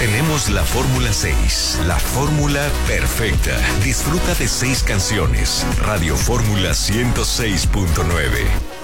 Tenemos la Fórmula 6, la fórmula perfecta. Disfruta de 6 canciones. Radio Fórmula 106.9.